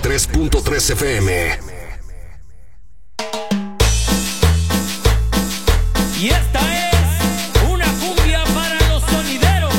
93.3 FM. Y esta es una cumbia para los sonideros.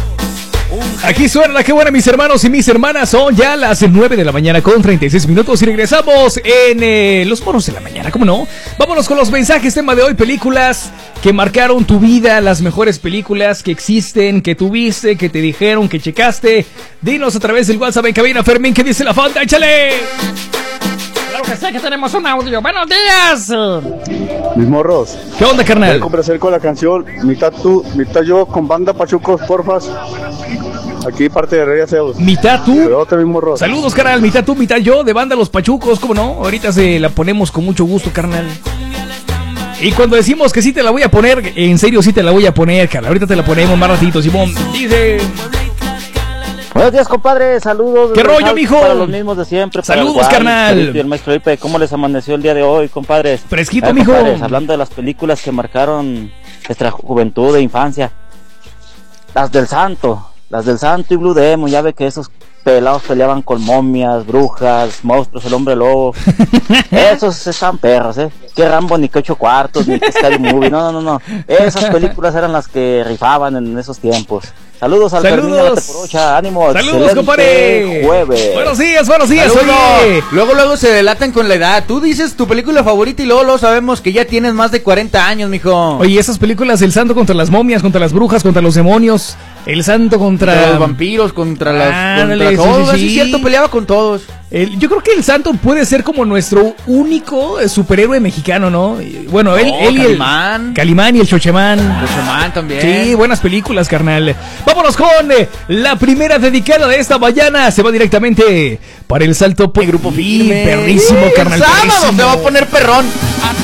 Aquí suena qué buena, mis hermanos y mis hermanas. Son ya las 9 de la mañana con 36 minutos y regresamos en Los Moros de la Mañana, ¿cómo no? Vámonos con los mensajes, tema de hoy, películas que marcaron tu vida, las mejores películas que existen, que tuviste, que te dijeron, que checaste. Dinos a través del WhatsApp en cabina. Fermín, ¿qué dice la Fanta? ¡Échale! Claro que sí, que tenemos un audio. ¡Buenos días! Mis morros. ¿Qué onda, carnal? Voy a complacer con la canción Mitad tú, mitad yo, con banda Pachucos, porfas. Aquí parte de Reyes Zeus. Mitad tú. Saludos, mis morros. Saludos, carnal. Mitad tú, mitad yo, de banda Los Pachucos, ¿cómo no? Ahorita se la ponemos con mucho gusto, carnal. Y cuando decimos que sí te la voy a poner, en serio sí te la voy a poner, carnal. Ahorita te la ponemos más ratito, Simón. Dice... Buenos días, compadre, saludos. ¿Qué rollo, mijo? Para los mismos de siempre. Saludos, carnal. Y el maestro Ipe, ¿cómo les amaneció el día de hoy, compadres? Fresquito, mijo. Compadres, hablando de las películas que marcaron nuestra juventud e infancia. Las del Santo y Blue Demon, ya ve que esos pelados peleaban con momias, brujas, monstruos, el hombre lobo. Esos están perros, Qué Rambo, ni que 8 cuartos, ni que Scary Movie, no. Esas películas eran las que rifaban en esos tiempos. Saludos al Fermín de la Teporocha, ánimo. Saludos, compadre. Jueves. Buenos días. Oye. Luego se delatan con la edad. Tú dices tu película favorita y luego sabemos que ya tienes más de 40 años, mijo. Oye, esas películas, el santo contra las momias, contra las brujas, contra los demonios, el santo contra los vampiros, contra Ándale, contra todos. sí. Sí, cierto, peleaba con todos. Yo creo que el santo puede ser como nuestro único superhéroe mexicano, ¿no? Bueno, él y el Calimán y el Xochemán. Xochemán también. Sí, buenas películas, carnal. Vámonos con la primera dedicada de esta mañana. Se va directamente para el Salto Grupo Firme. Perrísimo, carnal. El sábado perrísimo. se va a poner perrón.